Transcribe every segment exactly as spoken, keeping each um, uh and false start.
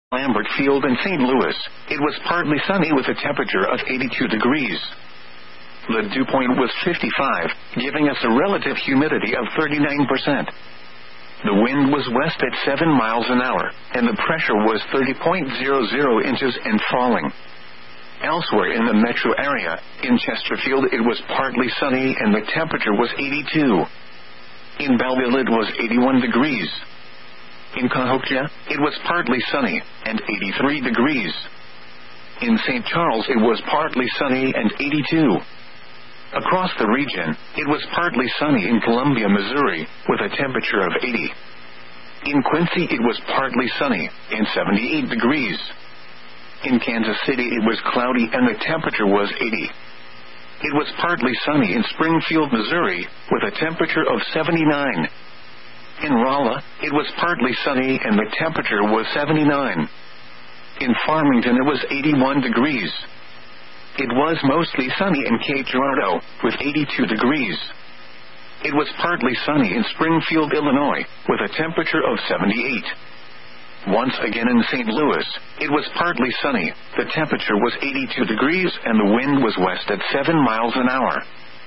Lambert Field in Saint Louis, it was partly sunny with a temperature of eighty-two degrees. The dew point was fifty-five, giving us a relative humidity of thirty-nine percent. The wind was west at seven miles an hour, and the pressure was thirty point zero zero inches and falling. Elsewhere in the metro area, in Chesterfield it was partly sunny and the temperature was eighty-two. In Belleville it was eighty-one degrees. In Cahokia, it was partly sunny and eighty-three degrees. In Saint Charles it was partly sunny and eighty-two. Across the region, it was partly sunny in Columbia, Missouri, with a temperature of eighty. In Quincy it was partly sunny and seventy-eight degrees. In Kansas City it was cloudy and the temperature was eighty. It was partly sunny in Springfield, Missouri, with a temperature of seventy-nine. In Rolla, it was partly sunny and the temperature was seventy-nine. In Farmington it was eighty-one degrees. It was mostly sunny in Cape Girardeau, with eighty-two degrees. It was partly sunny in Springfield, Illinois, with a temperature of seventy-eight. Once again in Saint Louis, it was partly sunny, the temperature was eighty-two degrees and the wind was west at seven miles an hour.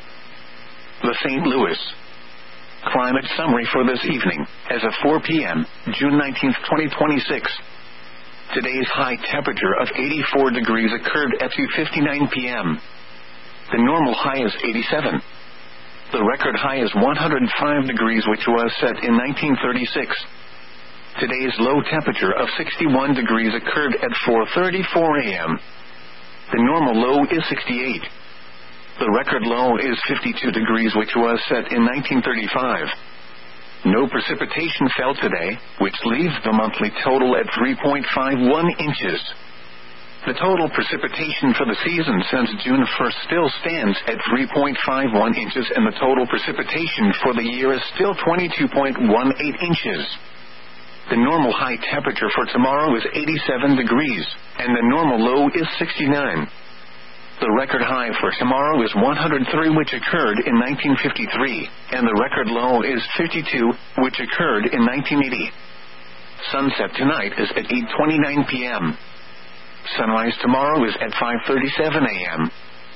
The Saint Louis Climate Summary for this evening, as of four p.m., June nineteenth, twenty twenty-six. Today's high temperature of eighty-four degrees occurred at two fifty-nine p.m. The normal high is eighty-seven. The record high is one hundred five degrees, which was set in nineteen thirty-six. Today's low temperature of sixty-one degrees occurred at four thirty-four a.m. The normal low is sixty-eight. The record low is fifty-two degrees, which was set in nineteen thirty-five. No precipitation fell today, which leaves the monthly total at three point five one inches. The total precipitation for the season since June first still stands at three point five one inches, and the total precipitation for the year is still twenty-two point one eight inches. The normal high temperature for tomorrow is eighty-seven degrees, and the normal low is sixty-nine. The record high for tomorrow is one hundred three, which occurred in nineteen fifty-three, and the record low is fifty-two, which occurred in nineteen eighty. Sunset tonight is at eight twenty-nine p.m. Sunrise tomorrow is at five thirty-seven a.m.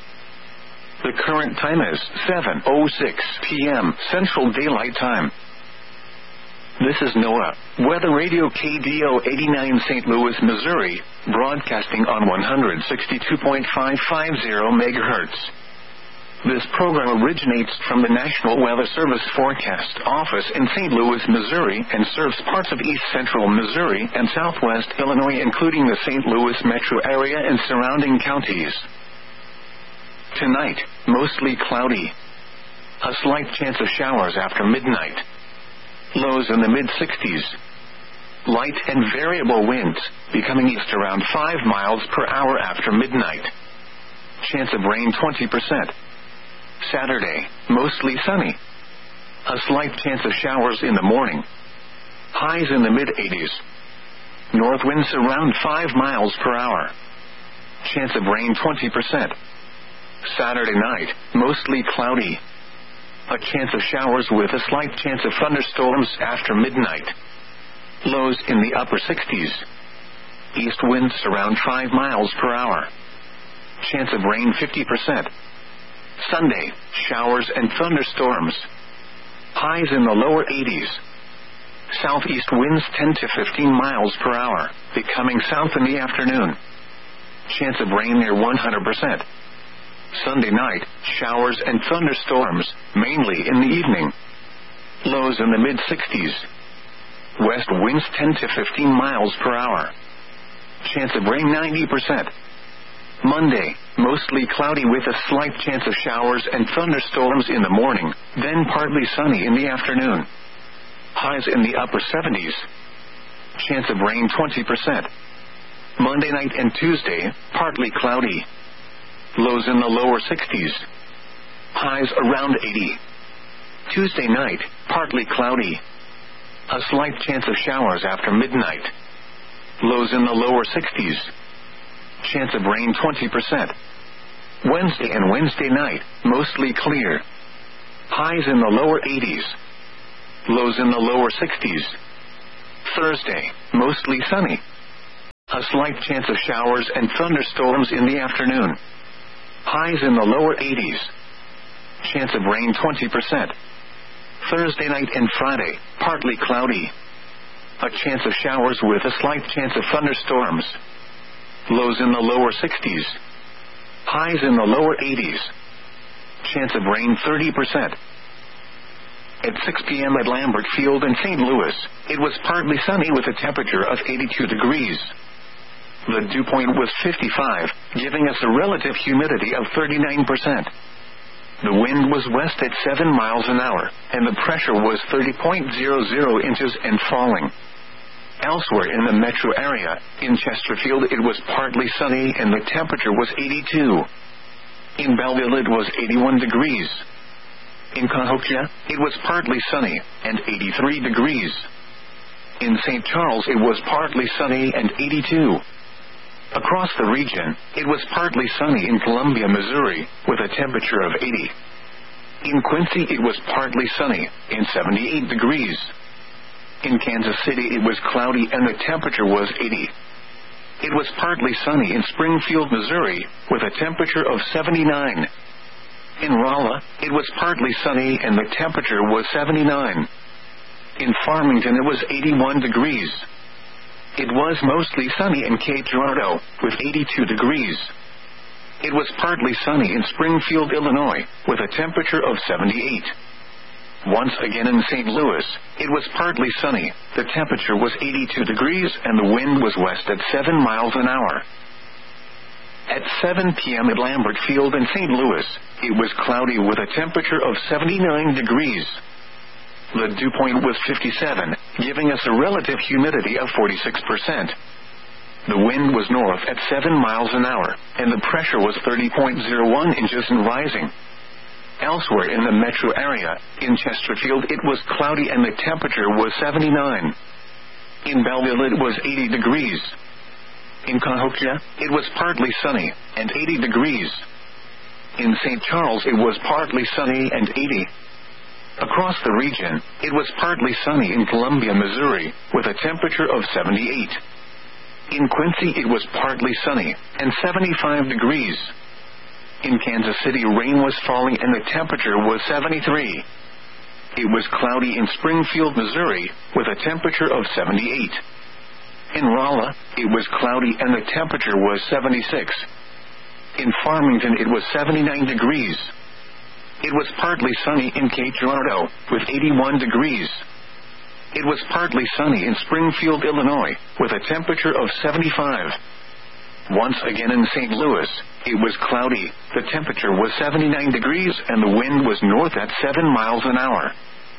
The current time is seven oh six p.m. Central Daylight Time. This is NOAA, Weather Radio K D O eighty-nine Saint Louis, Missouri, broadcasting on one sixty-two point five five zero megahertz. This program originates from the National Weather Service Forecast Office in Saint Louis, Missouri, and serves parts of east central Missouri and southwest Illinois, including the Saint Louis metro area and surrounding counties. Tonight, mostly cloudy. A slight chance of showers after midnight. Lows in the mid-sixties. Light and variable winds, becoming east around five miles per hour after midnight. Chance of rain twenty percent. Saturday, mostly sunny. A slight chance of showers in the morning. Highs in the mid-eighties. North winds around five miles per hour. Chance of rain twenty percent. Saturday night, mostly cloudy. A chance of showers with a slight chance of thunderstorms after midnight. Lows in the upper sixties. East winds around five miles per hour. Chance of rain fifty percent. Sunday, showers and thunderstorms. Highs in the lower eighties. Southeast winds ten to fifteen miles per hour, becoming south in the afternoon. Chance of rain near one hundred percent. Sunday night, showers and thunderstorms, mainly in the evening. Lows in the mid-sixties. West winds ten to fifteen miles per hour. Chance of rain ninety percent. Monday, mostly cloudy with a slight chance of showers and thunderstorms in the morning, then partly sunny in the afternoon. Highs in the upper seventies. Chance of rain twenty percent. Monday night and Tuesday, partly cloudy. Lows in the lower sixties. Highs around eighty. Tuesday night, partly cloudy. A slight chance of showers after midnight. Lows in the lower sixties. Chance of rain twenty percent. Wednesday and Wednesday night, mostly clear. Highs in the lower eighties. Lows in the lower sixties. Thursday, mostly sunny. A slight chance of showers and thunderstorms in the afternoon. Highs in the lower eighties. Chance of rain twenty percent. Thursday night and Friday, partly cloudy. A chance of showers with a slight chance of thunderstorms. Lows in the lower sixties. Highs in the lower eighties. Chance of rain thirty percent. At six p.m. at Lambert Field in Saint Louis, it was partly sunny with a temperature of eighty-two degrees. The dew point was fifty-five, giving us a relative humidity of thirty-nine percent. The wind was west at seven miles an hour, and the pressure was thirty point zero zero inches and falling. Elsewhere in the metro area, in Chesterfield it was partly sunny and the temperature was eighty-two. In Belleville it was eighty-one degrees. In Cahokia, it was partly sunny and eighty-three degrees. In Saint Charles it was partly sunny and eighty-two. Across the region, it was partly sunny in Columbia, Missouri, with a temperature of eighty. In Quincy it was partly sunny and seventy-eight degrees. In Kansas City it was cloudy and the temperature was eighty. It was partly sunny in Springfield, Missouri, with a temperature of seventy-nine. In Rolla, it was partly sunny and the temperature was seventy-nine. In Farmington it was eighty-one degrees. It was mostly sunny in Cape Girardeau, with eighty-two degrees. It was partly sunny in Springfield, Illinois, with a temperature of seventy-eight. Once again in Saint Louis, it was partly sunny, the temperature was eighty-two degrees and the wind was west at seven miles an hour. At seven p.m. at Lambert Field in Saint Louis, it was cloudy with a temperature of seventy-nine degrees. The dew point was fifty-seven, giving us a relative humidity of forty-six percent. The wind was north at seven miles an hour, and the pressure was thirty point zero one inches and rising. Elsewhere in the metro area, in Chesterfield it was cloudy and the temperature was seventy-nine. In Belleville it was eighty degrees. In Cahokia, it was partly sunny and eighty degrees. In Saint Charles it was partly sunny and eighty. Across the region, it was partly sunny in Columbia, Missouri, with a temperature of seventy-eight. In Quincy it was partly sunny and seventy-five degrees. In Kansas City rain was falling and the temperature was seventy-three. It was cloudy in Springfield, Missouri, with a temperature of seventy-eight. In Rolla, it was cloudy and the temperature was seventy-six. In Farmington it was seventy-nine degrees. It was partly sunny in Cape Girardeau, with eighty-one degrees. It was partly sunny in Springfield, Illinois, with a temperature of seventy-five. Once again in Saint Louis, it was cloudy, the temperature was seventy-nine degrees and the wind was north at seven miles an hour.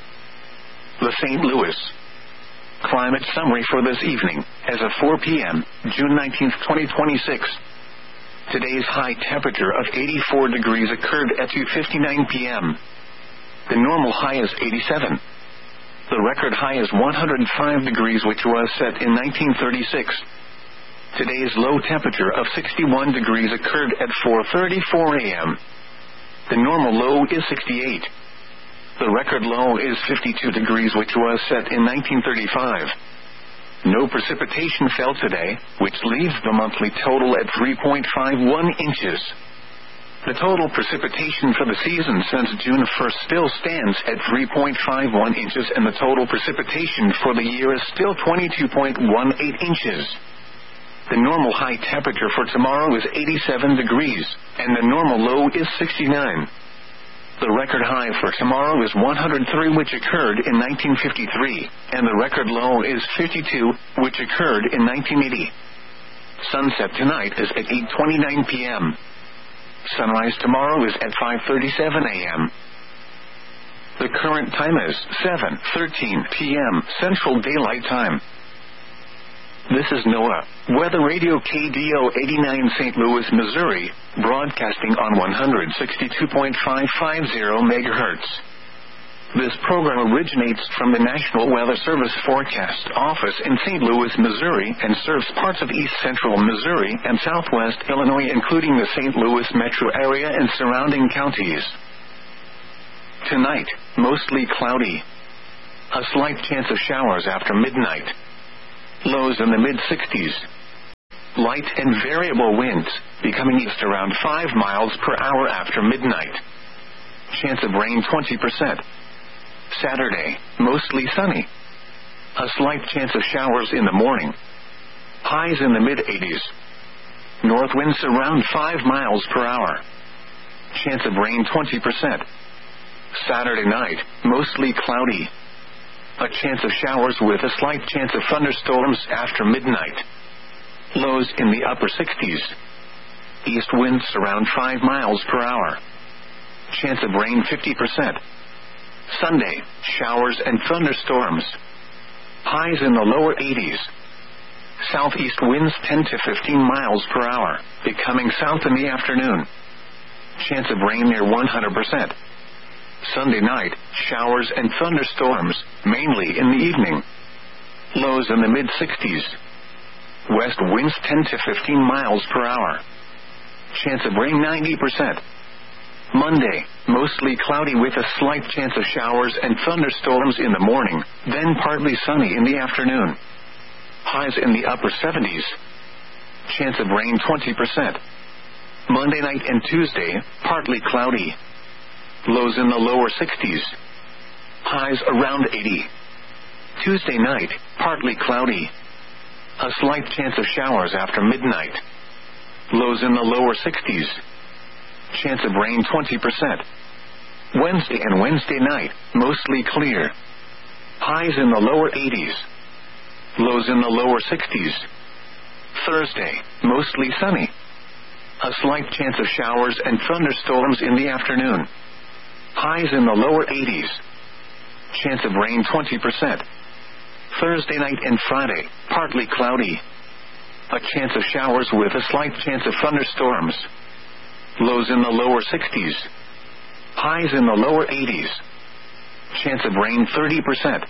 The Saint Louis Climate Summary for this evening, as of four p.m., June nineteenth, twenty twenty-six. Today's high temperature of eighty-four degrees occurred at two fifty-nine p.m. The normal high is eighty-seven. The record high is one hundred five degrees, which was set in nineteen thirty-six. Today's low temperature of sixty-one degrees occurred at four thirty-four a.m. The normal low is sixty-eight. The record low is fifty-two degrees, which was set in nineteen thirty-five. No precipitation fell today, which leaves the monthly total at three point five one inches. The total precipitation for the season since June first still stands at three point five one inches, and the total precipitation for the year is still twenty-two point one eight inches. The normal high temperature for tomorrow is eighty-seven degrees, and the normal low is sixty-nine. The record high for tomorrow is one hundred three, which occurred in nineteen fifty-three, and the record low is fifty-two, which occurred in nineteen eighty. Sunset tonight is at eight twenty-nine p.m. Sunrise tomorrow is at five thirty-seven a.m. The current time is seven thirteen p.m. Central Daylight Time. This is NOAA, Weather Radio K D O eighty-nine, Saint Louis, Missouri, broadcasting on one sixty-two point five five zero megahertz. This program originates from the National Weather Service Forecast Office in Saint Louis, Missouri, and serves parts of east central Missouri and southwest Illinois, including the Saint Louis metro area and surrounding counties. Tonight, mostly cloudy. A slight chance of showers after midnight. Lows in the mid-sixties. light and variable winds, becoming east around five miles per hour after midnight. Chance of rain twenty percent. Saturday, mostly sunny. A slight chance of showers in the morning. Highs in the mid-eighties. North winds around five miles per hour. Chance of rain twenty percent. Saturday night, mostly cloudy. A chance of showers with a slight chance of thunderstorms after midnight. Lows in the upper sixties. East winds around five miles per hour. Chance of rain fifty percent. Sunday, showers and thunderstorms. Highs in the lower eighties. Southeast winds ten to fifteen miles per hour, becoming south in the afternoon. Chance of rain near one hundred percent. Sunday night, showers and thunderstorms, mainly in the evening. Lows in the mid-sixties. West winds ten to fifteen miles per hour. Chance of rain ninety percent. Monday, mostly cloudy with a slight chance of showers and thunderstorms in the morning, then partly sunny in the afternoon. Highs in the upper seventies. Chance of rain twenty percent. Monday night and Tuesday, partly cloudy. Lows in the lower sixties. Highs around eighty. Tuesday night, partly cloudy. A slight chance of showers after midnight. Lows in the lower sixties. Chance of rain twenty percent. Wednesday and Wednesday night, mostly clear. Highs in the lower eighties. Lows in the lower sixties. Thursday, mostly sunny. A slight chance of showers and thunderstorms in the afternoon. Highs in the lower eighties. Chance of rain twenty percent. Thursday night and Friday, partly cloudy. A chance of showers with a slight chance of thunderstorms. Lows in the lower sixties. Highs in the lower eighties. Chance of rain thirty percent.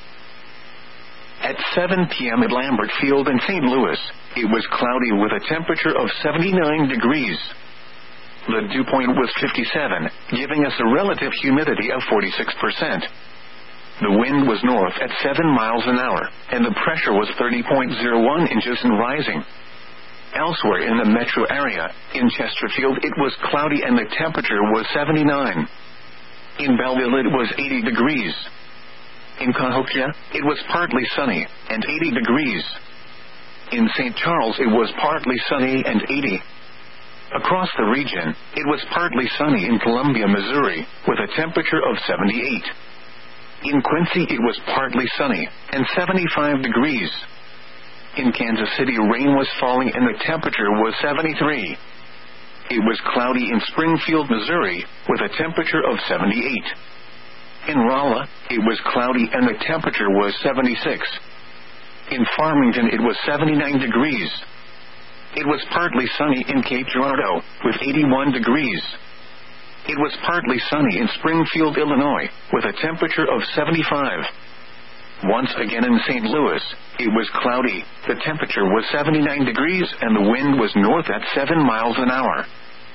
At seven p.m. at Lambert Field in Saint Louis, it was cloudy with a temperature of seventy-nine degrees. The dew point was fifty-seven, giving us a relative humidity of forty-six percent. The wind was north at seven miles an hour, and the pressure was thirty point zero one inches and rising. Elsewhere in the metro area, in Chesterfield it was cloudy and the temperature was seventy-nine. In Belleville it was eighty degrees. In Cahokia, it was partly sunny, and eighty degrees. In Saint Charles it was partly sunny and eighty. Across the region, it was partly sunny in Columbia, Missouri, with a temperature of seventy-eight. In Quincy it was partly sunny, and seventy-five degrees. In Kansas City rain was falling and the temperature was seventy-three. It was cloudy in Springfield, Missouri, with a temperature of seventy-eight. In Rolla, it was cloudy and the temperature was seventy-six. In Farmington it was seventy-nine degrees. It was partly sunny in Cape Girardeau, with eighty-one degrees. It was partly sunny in Springfield, Illinois, with a temperature of seventy-five. Once again in Saint Louis, it was cloudy, the temperature was seventy-nine degrees and the wind was north at seven miles an hour.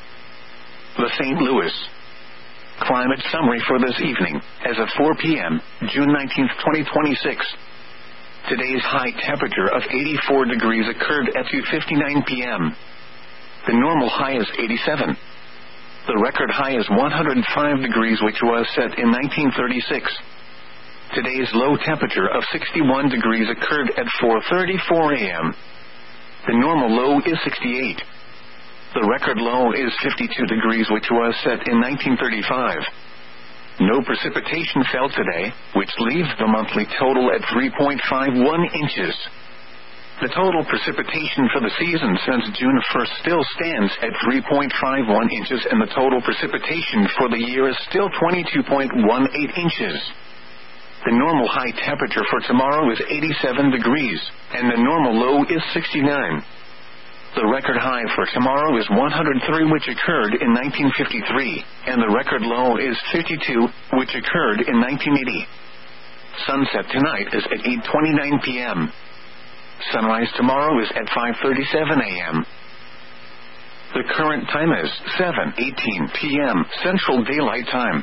The Saint Louis Climate Summary for this evening, as of four p.m., June nineteenth, twenty twenty-six. Today's high temperature of eighty-four degrees occurred at two fifty-nine p.m. The normal high is eighty-seven. The record high is one hundred five degrees, which was set in nineteen thirty-six. Today's low temperature of sixty-one degrees occurred at four thirty-four a.m. The normal low is sixty-eight. The record low is fifty-two degrees, which was set in nineteen thirty-five. No precipitation fell today, which leaves the monthly total at three point five one inches. The total precipitation for the season since June first still stands at three point five one inches, and the total precipitation for the year is still twenty-two point one eight inches. The normal high temperature for tomorrow is eighty-seven degrees, and the normal low is sixty-nine. The record high for tomorrow is one hundred three, which occurred in nineteen fifty-three, and the record low is fifty-two, which occurred in nineteen eighty. Sunset tonight is at eight twenty-nine p.m. Sunrise tomorrow is at five thirty-seven a.m. The current time is seven eighteen p.m. Central Daylight Time.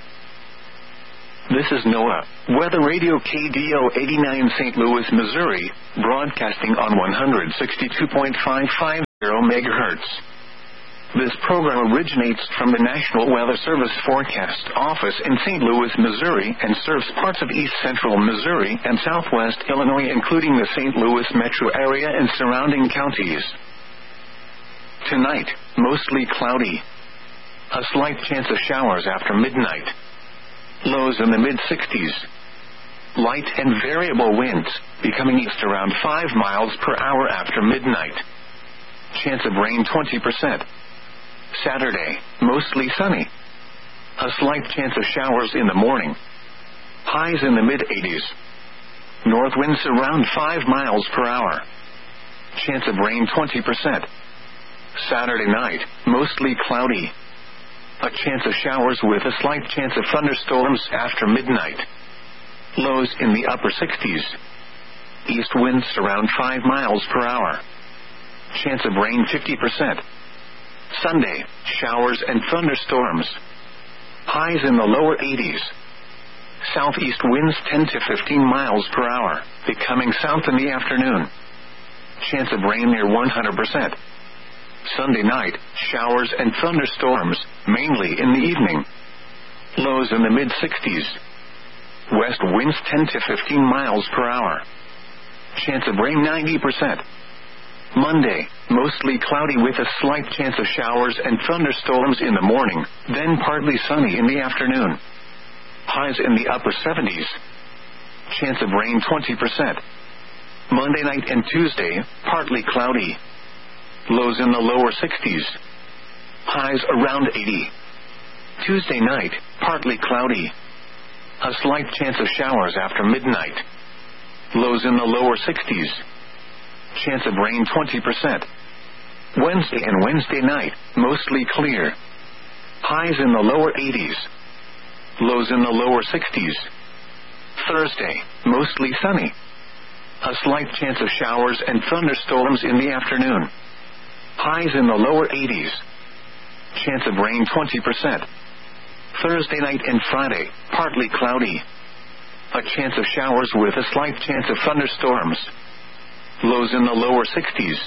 This is NOAA Weather Radio K D O eighty-nine Saint Louis, Missouri, broadcasting on one hundred sixty-two point five five zero megahertz. This program originates from the National Weather Service Forecast Office in Saint Louis, Missouri, and serves parts of east central Missouri and southwest Illinois, including the Saint Louis metro area and surrounding counties. Tonight, mostly cloudy. A slight chance of showers after midnight. Lows in the mid-sixties. Light and variable winds, becoming east around five miles per hour after midnight. Chance of rain twenty percent. Saturday, mostly sunny. A slight chance of showers in the morning. Highs in the mid-eighties. North winds around five miles per hour. Chance of rain twenty percent. Saturday night, mostly cloudy. A chance of showers with a slight chance of thunderstorms after midnight. Lows in the upper sixties. East winds around five miles per hour. Chance of rain fifty percent. Sunday, showers and thunderstorms. Highs in the lower eighties. Southeast winds ten to fifteen miles per hour, becoming south in the afternoon. Chance of rain near one hundred percent. Sunday night, showers and thunderstorms, mainly in the evening. Lows in the mid-sixties. West winds ten to fifteen miles per hour. Chance of rain ninety percent. Monday, mostly cloudy with a slight chance of showers and thunderstorms in the morning, then partly sunny in the afternoon. Highs in the upper seventies. Chance of rain twenty percent. Monday night and Tuesday, partly cloudy. Lows in the lower sixties. Highs around eighty. Tuesday night, partly cloudy. A slight chance of showers after midnight. Lows in the lower sixties. Chance of rain twenty percent. Wednesday and Wednesday night, mostly clear. Highs in the lower eighties. Lows in the lower sixties. Thursday, mostly sunny. A slight chance of showers and thunderstorms in the afternoon. Highs in the lower eighties. Chance of rain twenty percent. Thursday night and Friday, partly cloudy. A chance of showers with a slight chance of thunderstorms. Lows in the lower sixties.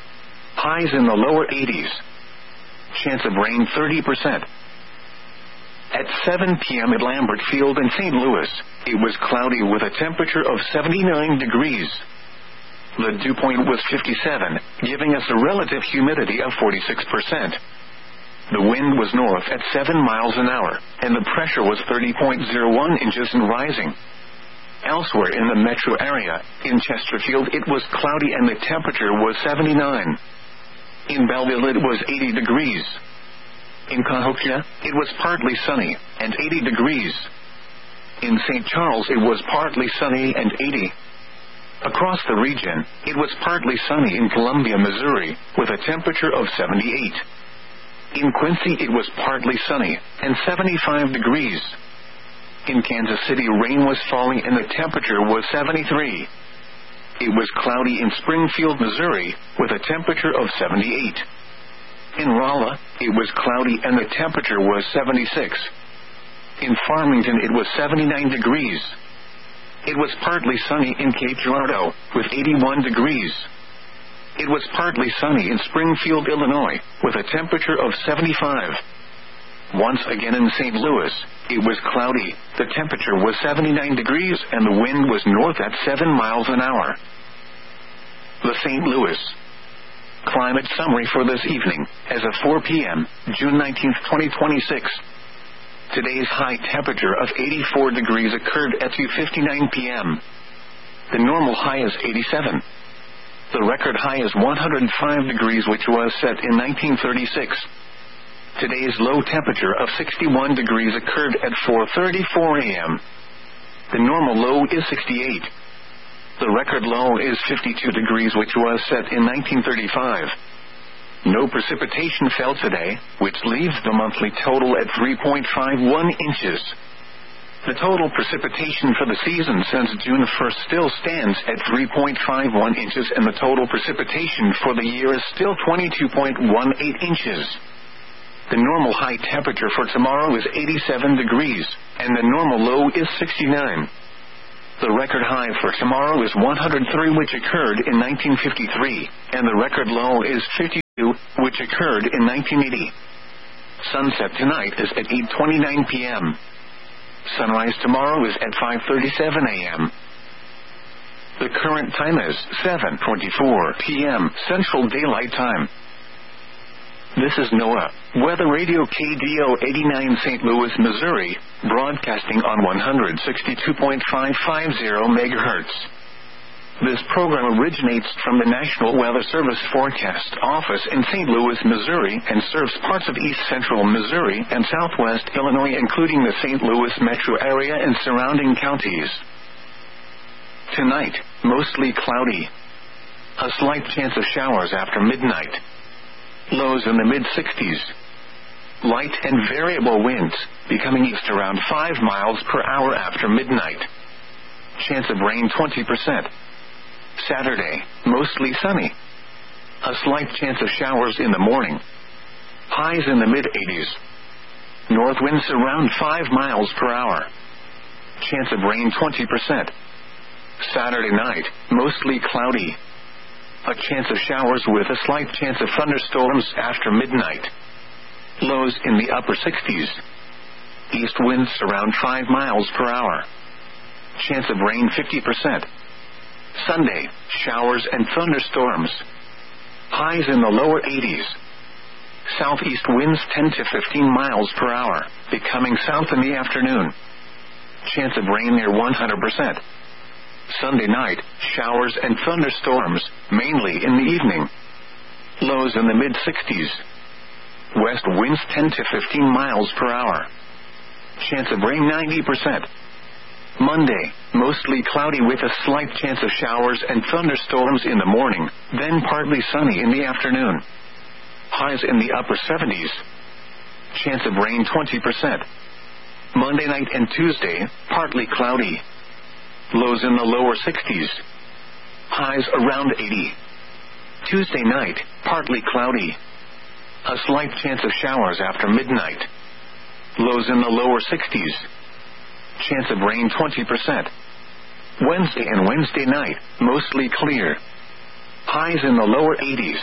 Highs in the lower eighties. Chance of rain thirty percent. At seven p.m. at Lambert Field in Saint Louis, it was cloudy with a temperature of seventy-nine degrees. The dew point was fifty-seven, giving us a relative humidity of forty-six percent. The wind was north at seven miles an hour, and the pressure was thirty point zero one inches and rising. Elsewhere in the metro area, in Chesterfield, it was cloudy and the temperature was seventy-nine. In Belleville, it was eighty degrees. In Cahokia, it was partly sunny, and eighty degrees. In Saint Charles, it was partly sunny and eighty. Across the region, it was partly sunny in Columbia, Missouri, with a temperature of seventy-eight. In Quincy, it was partly sunny, and seventy-five degrees. In Kansas City, rain was falling and the temperature was seventy-three. It was cloudy in Springfield, Missouri, with a temperature of seventy-eight. In Rolla, it was cloudy and the temperature was seventy-six. In Farmington, it was seventy-nine degrees. It was partly sunny in Cape Girardeau, with eighty-one degrees. It was partly sunny in Springfield, Illinois, with a temperature of seventy-five. Once again in Saint Louis, it was cloudy, the temperature was seventy-nine degrees and the wind was north at seven miles an hour. The Saint Louis climate summary for this evening, as of four p.m., June nineteenth, twenty twenty-six. Today's high temperature of eighty-four degrees occurred at two fifty-nine p.m. The normal high is eighty-seven. The record high is one hundred five degrees, which was set in nineteen thirty-six. Today's low temperature of sixty-one degrees occurred at four thirty-four a.m. The normal low is sixty-eight. The record low is fifty-two degrees, which was set in nineteen thirty-five. No precipitation fell today, which leaves the monthly total at three point five one inches. The total precipitation for the season since June first still stands at three point five one inches, and the total precipitation for the year is still twenty-two point one eight inches. The normal high temperature for tomorrow is eighty-seven degrees, and the normal low is sixty-nine. The record high for tomorrow is one hundred three, which occurred in nineteen fifty-three, and the record low is fifty. which occurred in nineteen eighty. Sunset tonight is at eight twenty-nine p.m. Sunrise tomorrow is at five thirty-seven a.m. The current time is seven twenty-four p.m. Central Daylight Time. This is NOAA Weather Radio K D O eighty-nine Saint Louis, Missouri, broadcasting on one sixty-two point five five zero megahertz. This program originates from the National Weather Service Forecast Office in Saint Louis, Missouri, and serves parts of east central Missouri and southwest Illinois, including the Saint Louis metro area and surrounding counties. Tonight, mostly cloudy. A slight chance of showers after midnight. Lows in the mid-sixties. Light and variable winds, becoming east around five miles per hour after midnight. Chance of rain twenty percent. Saturday, mostly sunny. A slight chance of showers in the morning. Highs in the mid-eighties. North winds around five miles per hour. Chance of rain twenty percent. Saturday night, mostly cloudy. A chance of showers with a slight chance of thunderstorms after midnight. Lows in the upper sixties. East winds around five miles per hour. Chance of rain fifty percent. Sunday, showers and thunderstorms. Highs in the lower eighties. Southeast winds ten to fifteen miles per hour, becoming south in the afternoon. Chance of rain near one hundred percent. Sunday night, showers and thunderstorms, mainly in the evening. Lows in the mid-sixties. West winds ten to fifteen miles per hour. Chance of rain ninety percent. Monday, mostly cloudy with a slight chance of showers and thunderstorms in the morning, then partly sunny in the afternoon. Highs in the upper seventies. Chance of rain twenty percent. Monday night and Tuesday, partly cloudy. Lows in the lower sixties. Highs around eighty. Tuesday night, partly cloudy. A slight chance of showers after midnight. Lows in the lower sixties. Chance of rain twenty percent. Wednesday and Wednesday night, mostly clear. Highs in the lower eighties.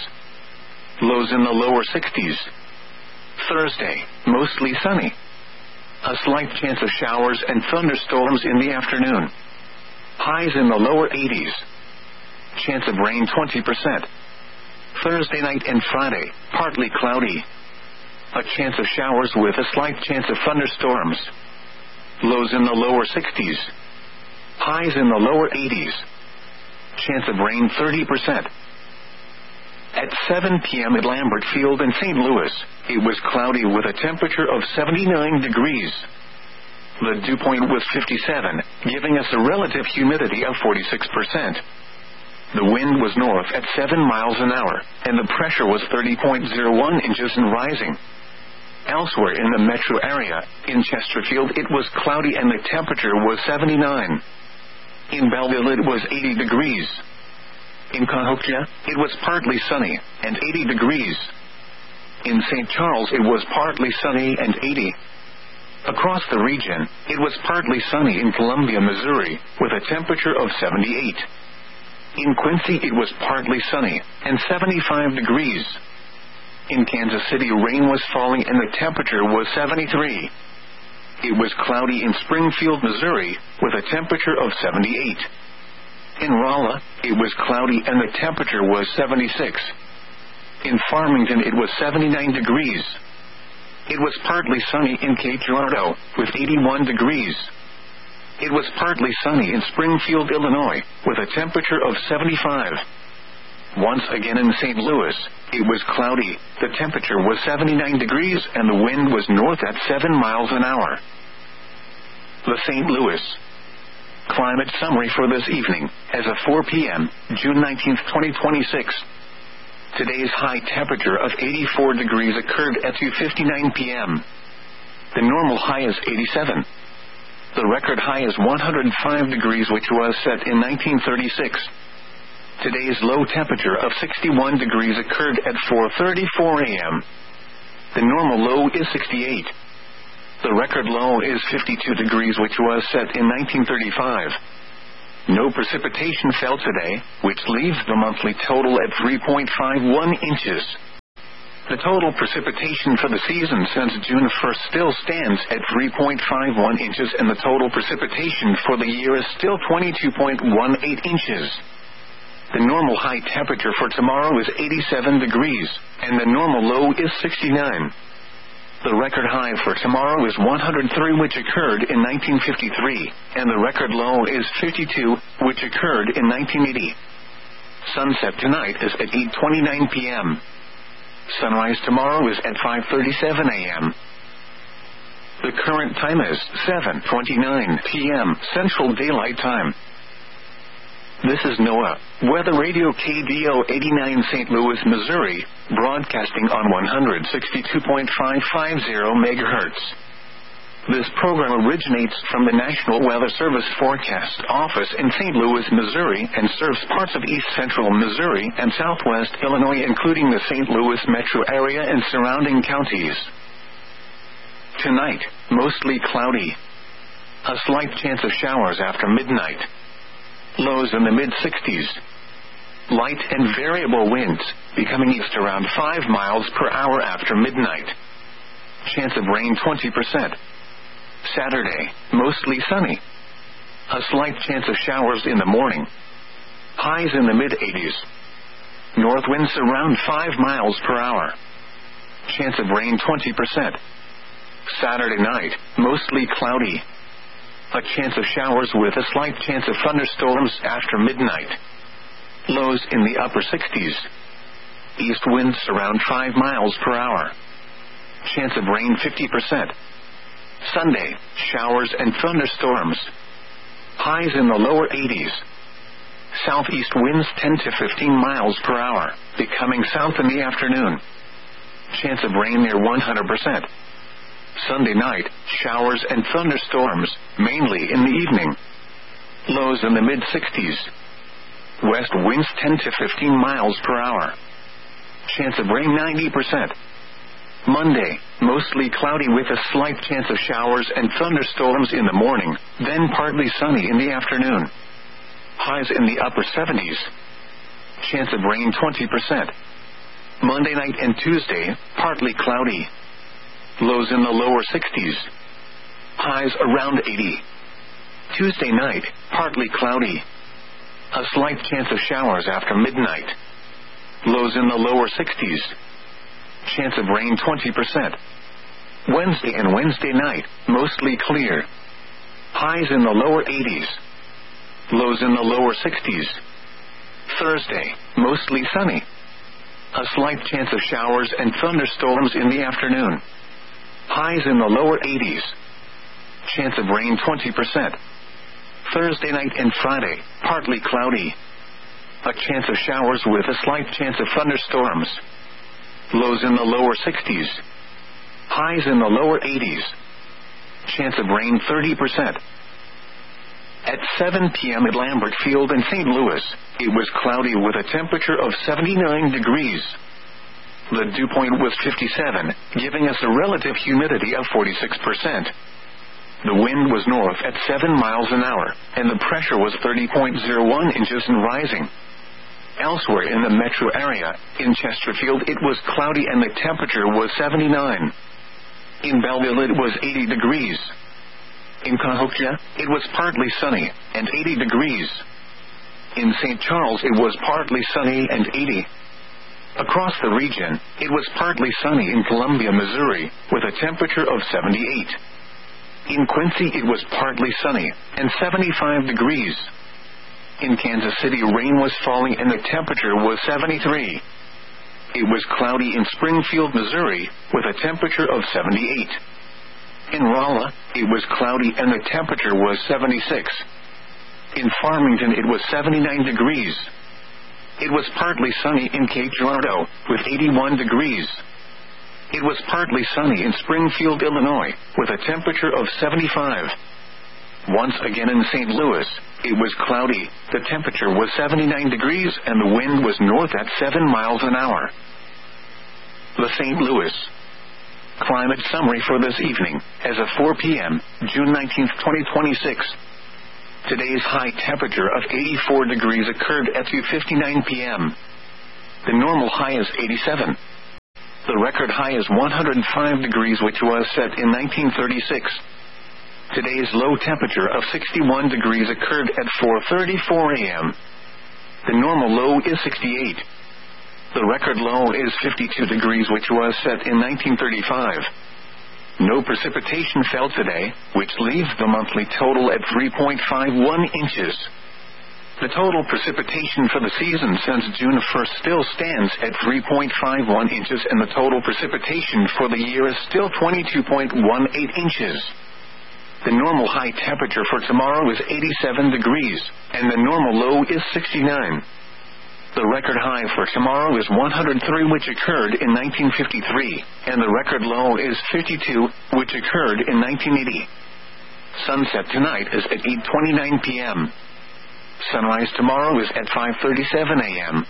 Lows in the lower sixties. Thursday, mostly sunny. A slight chance of showers and thunderstorms in the afternoon. Highs in the lower eighties. Chance of rain twenty percent. Thursday night and Friday, partly cloudy. A chance of showers with a slight chance of thunderstorms. Lows in the lower sixties. Highs in the lower eighties. Chance of rain thirty percent. At seven p.m. at Lambert Field in Saint Louis, it was cloudy with a temperature of seventy-nine degrees. The dew point was fifty-seven, giving us a relative humidity of forty-six percent. The wind was north at seven miles an hour, and the pressure was thirty point zero one inches and rising. Elsewhere in the metro area, in Chesterfield it was cloudy and the temperature was seventy-nine. In Belleville it was eighty degrees. In Cahokia, it was partly sunny, and eighty degrees. In Saint Charles it was partly sunny and eighty. Across the region, it was partly sunny in Columbia, Missouri, with a temperature of seventy-eight. In Quincy it was partly sunny, and seventy-five degrees. In Kansas City rain was falling and the temperature was seventy-three. It was cloudy in Springfield, Missouri, with a temperature of seventy-eight. In Rolla, it was cloudy and the temperature was seventy-six. In Farmington it was seventy-nine degrees. It was partly sunny in Cape Girardeau, with eighty-one degrees. It was partly sunny in Springfield, Illinois, with a temperature of seventy-five. Once again in Saint Louis, it was cloudy, the temperature was seventy-nine degrees and the wind was north at seven miles an hour. The Saint Louis Climate Summary for this evening, as of four p.m., June nineteenth, twenty twenty-six. Today's high temperature of eighty-four degrees occurred at two fifty-nine p.m. The normal high is eighty-seven. The record high is one hundred five degrees, which was set in nineteen thirty-six. Today's low temperature of sixty-one degrees occurred at four thirty-four a.m. The normal low is sixty-eight. The record low is fifty-two degrees, which was set in nineteen thirty-five. No precipitation fell today, which leaves the monthly total at three point five one inches. The total precipitation for the season since June first still stands at three point five one inches, and the total precipitation for the year is still twenty-two point one eight inches. The normal high temperature for tomorrow is eighty-seven degrees, and the normal low is sixty-nine. The record high for tomorrow is one hundred three, which occurred in nineteen fifty-three, and the record low is fifty-two, which occurred in nineteen eighty. Sunset tonight is at eight twenty-nine p.m. Sunrise tomorrow is at five thirty-seven a.m. The current time is seven twenty-nine p.m. Central Daylight Time. This is NOAA Weather Radio K D O eighty-nine Saint Louis, Missouri, broadcasting on one sixty-two point five five zero megahertz. This program originates from the National Weather Service Forecast Office in Saint Louis, Missouri, and serves parts of east central Missouri and southwest Illinois, including the Saint Louis metro area and surrounding counties. Tonight, mostly cloudy. A slight chance of showers after midnight. Lows in the mid-sixties. Light and variable winds, becoming east around five miles per hour after midnight. Chance of rain twenty percent. Saturday, mostly sunny. A slight chance of showers in the morning. Highs in the mid-eighties. North winds around five miles per hour. Chance of rain twenty percent. Saturday night, mostly cloudy. A chance of showers with a slight chance of thunderstorms after midnight. Lows in the upper sixties. East winds around five miles per hour. Chance of rain fifty percent. Sunday, showers and thunderstorms. Highs in the lower eighties. Southeast winds ten to fifteen miles per hour, becoming south in the afternoon. Chance of rain near one hundred percent. Sunday night, showers and thunderstorms, mainly in the evening. Lows in the mid-sixties. West winds ten to fifteen miles per hour. Chance of rain ninety percent. Monday, mostly cloudy with a slight chance of showers and thunderstorms in the morning, then partly sunny in the afternoon. Highs in the upper seventies. Chance of rain twenty percent. Monday night and Tuesday, partly cloudy. Lows in the lower sixties. Highs around eighty. Tuesday night, partly cloudy. A slight chance of showers after midnight. Lows in the lower sixties. Chance of rain twenty percent. Wednesday and Wednesday night, mostly clear. Highs in the lower eighties. Lows in the lower sixties. Thursday, mostly sunny. A slight chance of showers and thunderstorms in the afternoon. Highs in the lower eighties. Chance of rain twenty percent. Thursday night and Friday, partly cloudy. A chance of showers with a slight chance of thunderstorms. Lows in the lower sixties. Highs in the lower eighties. Chance of rain thirty percent. At seven p.m. at Lambert Field in Saint Louis, it was cloudy with a temperature of seventy-nine degrees. The dew point was fifty-seven, giving us a relative humidity of forty-six percent. The wind was north at seven miles an hour, and the pressure was thirty point zero one inches and rising. Elsewhere in the metro area, in Chesterfield it was cloudy and the temperature was seventy-nine. In Belleville it was eighty degrees. In Cahokia, it was partly sunny, and eighty degrees. In Saint Charles it was partly sunny and eighty. Across the region, it was partly sunny in Columbia, Missouri, with a temperature of seventy-eight. In Quincy it was partly sunny, and seventy-five degrees. In Kansas City rain was falling and the temperature was seventy-three. It was cloudy in Springfield, Missouri, with a temperature of seventy-eight. In Rolla, it was cloudy and the temperature was seventy-six. In Farmington it was seventy-nine degrees. It was partly sunny in Cape Girardeau, with eighty-one degrees. It was partly sunny in Springfield, Illinois, with a temperature of seventy-five. Once again in Saint Louis, it was cloudy, the temperature was seventy-nine degrees and the wind was north at seven miles an hour. The Saint Louis Climate Summary for this evening, as of four p.m., June nineteenth, twenty twenty-six. Today's high temperature of eighty-four degrees occurred at two fifty-nine p.m. The normal high is eighty-seven. The record high is one hundred five degrees, which was set in nineteen thirty-six. Today's low temperature of sixty-one degrees occurred at four thirty-four a m The normal low is sixty-eight. The record low is fifty-two degrees, which was set in nineteen thirty-five. No precipitation fell today, which leaves the monthly total at three point five one inches. The total precipitation for the season since June first still stands at three point five one inches, and the total precipitation for the year is still twenty-two point one eight inches. The normal high temperature for tomorrow is eighty-seven degrees, and the normal low is sixty-nine. The record high for tomorrow is one hundred three, which occurred in nineteen fifty-three, and the record low is fifty-two, which occurred in nineteen eighty. Sunset tonight is at eight twenty-nine p m Sunrise tomorrow is at five thirty-seven a m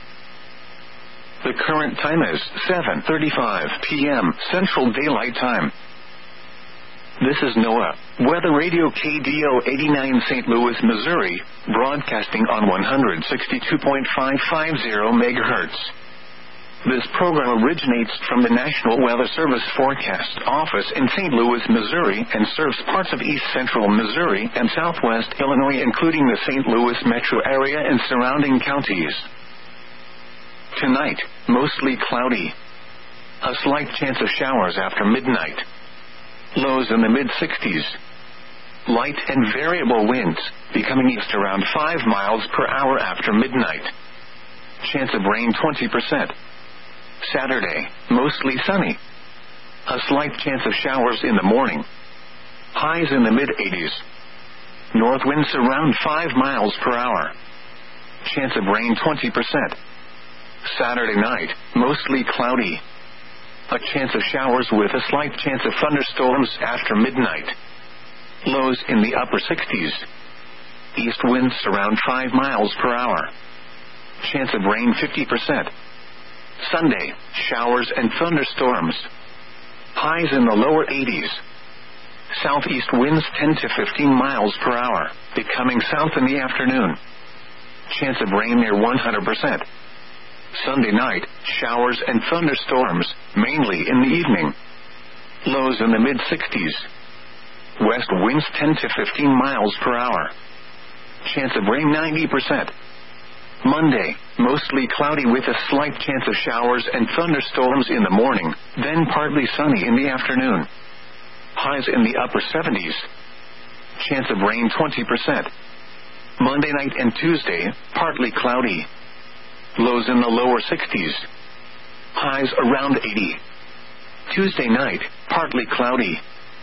The current time is seven thirty-five p m Central Daylight Time. This is NOAA Weather Radio K D O eighty-nine, Saint Louis, Missouri, broadcasting on one hundred sixty-two point five five zero megahertz. This program originates from the National Weather Service Forecast Office in Saint Louis, Missouri, and serves parts of east central Missouri and southwest Illinois, including the Saint Louis metro area and surrounding counties. Tonight, mostly cloudy. A slight chance of showers after midnight. Lows in the mid-sixties. Light and variable winds, becoming east around five miles per hour after midnight. Chance of rain twenty percent. Saturday, mostly sunny. A slight chance of showers in the morning. Highs in the mid-eighties. North winds around five miles per hour. Chance of rain twenty percent. Saturday night, mostly cloudy. A chance of showers with a slight chance of thunderstorms after midnight. Lows in the upper sixties. East winds around five miles per hour. Chance of rain fifty percent. Sunday, showers and thunderstorms. Highs in the lower eighties. Southeast winds ten to fifteen miles per hour, becoming south in the afternoon. Chance of rain near one hundred percent. Sunday night, showers and thunderstorms, mainly in the evening. Lows in the mid-sixties. West winds ten to fifteen miles per hour. Chance of rain ninety percent. Monday, mostly cloudy with a slight chance of showers and thunderstorms in the morning, then partly sunny in the afternoon. Highs in the upper seventies. Chance of rain twenty percent. Monday night and Tuesday, partly cloudy. Lows in the lower sixties. Highs around eighty. Tuesday night, partly cloudy.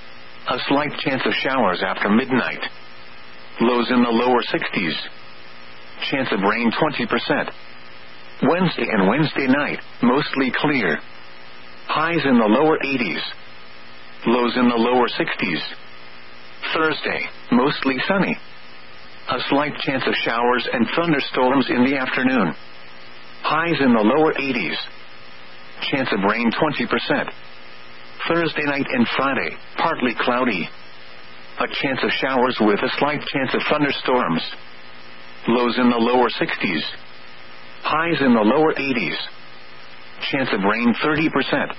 A slight chance of showers after midnight. Lows in the lower sixties. Chance of rain twenty percent. Wednesday and Wednesday night, mostly clear. Highs in the lower eighties. Lows in the lower sixties. Thursday, mostly sunny. A slight chance of showers and thunderstorms in the afternoon. Highs in the lower eighties. Chance of rain twenty percent. Thursday night and Friday, partly cloudy. A chance of showers with a slight chance of thunderstorms. Lows in the lower sixties. Highs in the lower eighties. Chance of rain thirty percent.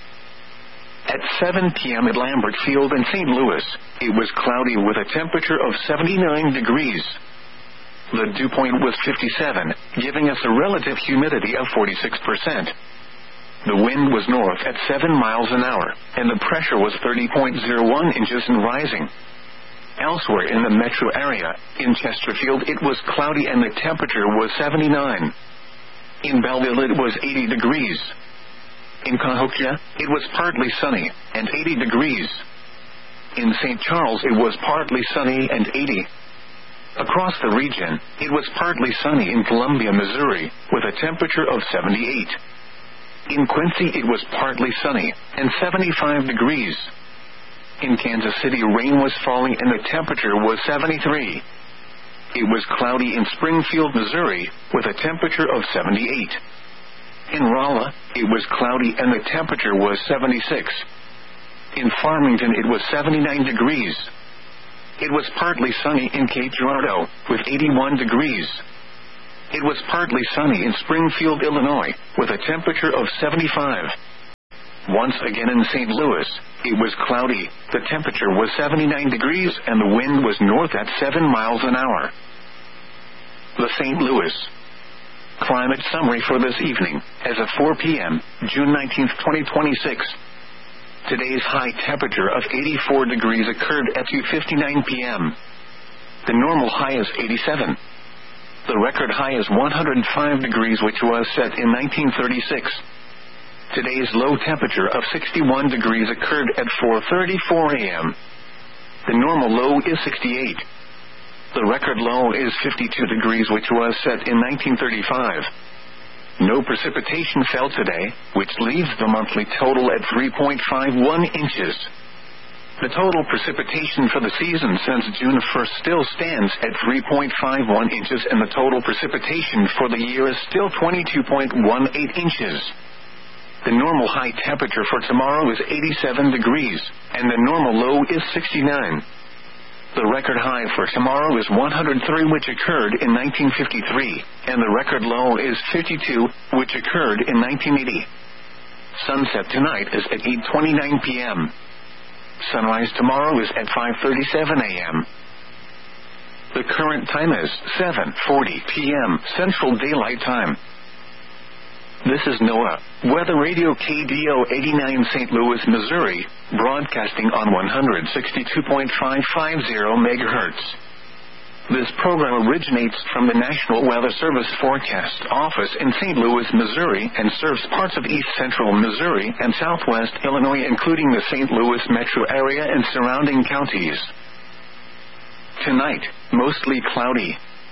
At seven p m at Lambert Field in Saint Louis, it was cloudy with a temperature of seventy-nine degrees. The dew point was fifty-seven, giving us a relative humidity of forty-six percent. The wind was north at seven miles an hour, and the pressure was thirty point zero one inches and rising. Elsewhere in the metro area, in Chesterfield, it was cloudy and the temperature was seventy-nine. In Belleville, it was eighty degrees. In Cahokia, it was partly sunny and eighty degrees. In Saint Charles, it was partly sunny and eighty. Across the region, it was partly sunny in Columbia, Missouri, with a temperature of seventy-eight. In Quincy, it was partly sunny and seventy-five degrees. In Kansas City, rain was falling and the temperature was seventy-three. It was cloudy in Springfield, Missouri, with a temperature of seventy-eight. In Rolla, it was cloudy and the temperature was seventy-six. In Farmington, it was seventy-nine degrees. It was partly sunny in Cape Girardeau, with eighty-one degrees. It was partly sunny in Springfield, Illinois, with a temperature of seventy-five. Once again in Saint Louis, it was cloudy, the temperature was seventy-nine degrees and the wind was north at seven miles an hour. The Saint Louis climate summary for this evening, as of four p.m., June nineteenth, twenty twenty-six. Today's high temperature of eighty-four degrees occurred at two fifty-nine p.m. The normal high is eighty-seven. The record high is one hundred five degrees, which was set in nineteen thirty-six. Today's low temperature of sixty-one degrees occurred at four thirty-four a.m. The normal low is sixty-eight. The record low is fifty-two degrees, which was set in nineteen thirty-five. No precipitation fell today, which leaves the monthly total at three point five one inches. The total precipitation for the season since June first still stands at three point five one inches, and the total precipitation for the year is still twenty-two point one eight inches. The normal high temperature for tomorrow is eighty-seven degrees, and the normal low is sixty-nine. The record high for tomorrow is one hundred three, which occurred in nineteen fifty-three, and the record low is fifty-two, which occurred in nineteen eighty. Sunset tonight is at eight twenty-nine p.m. Sunrise tomorrow is at five thirty-seven a.m. The current time is seven forty p.m. Central Daylight Time. This is NOAA Weather Radio K D O eighty-nine Saint Louis, Missouri, broadcasting on one sixty-two point five five zero megahertz. This program originates from the National Weather Service Forecast Office in Saint Louis, Missouri, and serves parts of east central Missouri and southwest Illinois, including the Saint Louis metro area and surrounding counties. Tonight, mostly cloudy.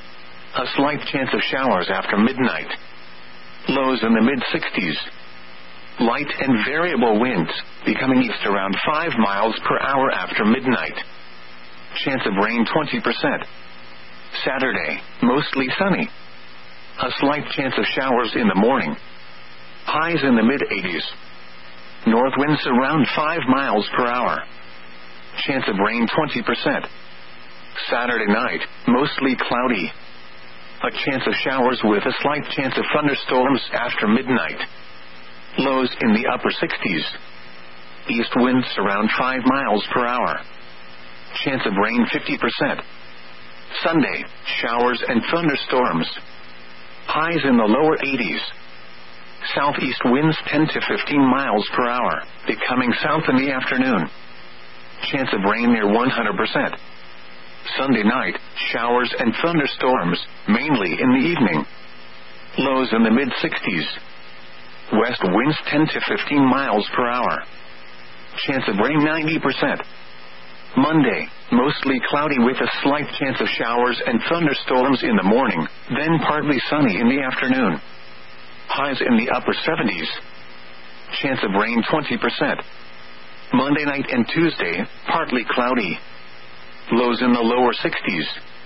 A slight chance of showers after midnight. Lows in the mid-sixties. Light and variable winds, becoming east around five miles per hour after midnight. Chance of rain twenty percent. Saturday, mostly sunny. A slight chance of showers in the morning. Highs in the mid-eighties. North winds around five miles per hour. Chance of rain twenty percent. Saturday night, mostly cloudy. A chance of showers with a slight chance of thunderstorms after midnight. Lows in the upper sixties. East winds around five miles per hour. Chance of rain fifty percent. Sunday, showers and thunderstorms. Highs in the lower eighties. Southeast winds ten to fifteen miles per hour, becoming south in the afternoon. Chance of rain near one hundred percent. Sunday night, showers and thunderstorms, mainly in the evening. Lows in the mid-sixties. West winds ten to fifteen miles per hour. Chance of rain ninety percent. Monday, mostly cloudy with a slight chance of showers and thunderstorms in the morning, then partly sunny in the afternoon. Highs in the upper seventies. Chance of rain twenty percent. Monday night and Tuesday, partly cloudy. Lows in the lower sixties.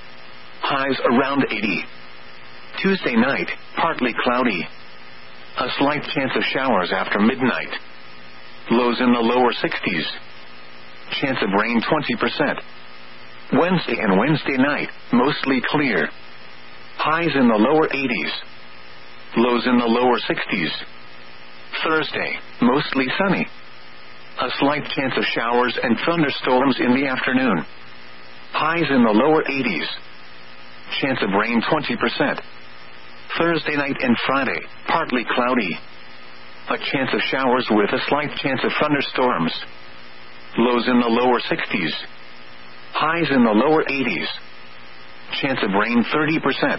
Highs around eighty. Tuesday night, partly cloudy. A slight chance of showers after midnight. Lows in the lower sixties. Chance of rain twenty percent. Wednesday and Wednesday night, mostly clear. Highs in the lower eighties. Lows in the lower sixties. Thursday, mostly sunny. A slight chance of showers and thunderstorms in the afternoon. Highs in the lower eighties. Chance of rain twenty percent. Thursday night and Friday, partly cloudy. A chance of showers with a slight chance of thunderstorms. Lows in the lower sixties. Highs in the lower eighties. Chance of rain thirty percent.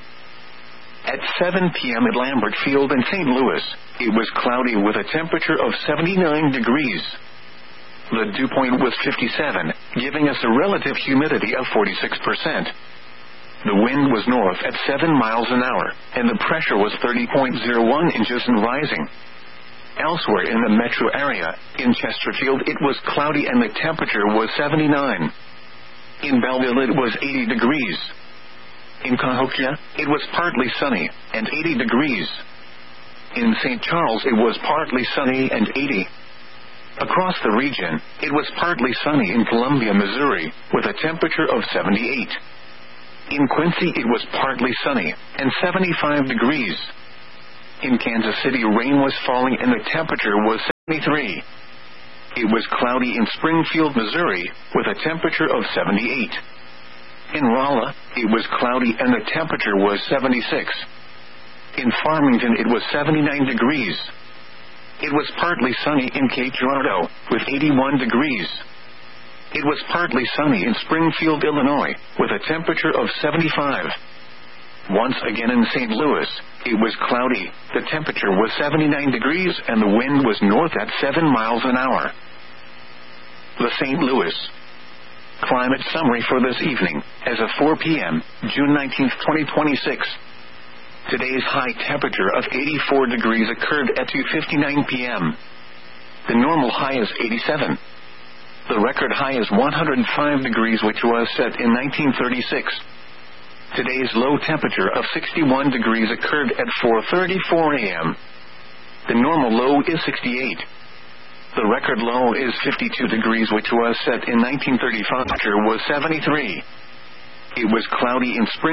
At seven p.m. at Lambert Field in Saint Louis, it was cloudy with a temperature of seventy-nine degrees. The dew point was fifty-seven, giving us a relative humidity of forty-six percent. The wind was north at seven miles an hour, and the pressure was thirty point zero one inches and rising. Elsewhere in the metro area, in Chesterfield it was cloudy and the temperature was seventy-nine. In Belleville it was eighty degrees. In Cahokia, it was partly sunny, and eighty degrees. In Saint Charles it was partly sunny and eighty. Across the region, it was partly sunny in Columbia, Missouri, with a temperature of seventy-eight. In Quincy it was partly sunny, and seventy-five degrees. In Kansas City rain was falling and the temperature was seventy-three. It was cloudy in Springfield, Missouri, with a temperature of seventy-eight. In Rolla, it was cloudy and the temperature was seventy-six. In Farmington, it was seventy-nine degrees. It was partly sunny in Cape Girardeau, with eighty-one degrees. It was partly sunny in Springfield, Illinois, with a temperature of seventy-five. Once again in Saint Louis, it was cloudy, the temperature was seventy-nine degrees and the wind was north at seven miles an hour. The Saint Louis climate summary for this evening, as of four p.m., June nineteenth, twenty twenty-six. Today's high temperature of eighty-four degrees occurred at two fifty-nine p.m. The normal high is eighty-seven. The record high is one hundred five degrees, which was set in nineteen thirty-six. Today's low temperature of sixty-one degrees occurred at four thirty-four a.m. The normal low is sixty-eight. The record low is fifty-two degrees, which was set in nineteen thirty-five. The temperature was seventy-three. It was cloudy in spring.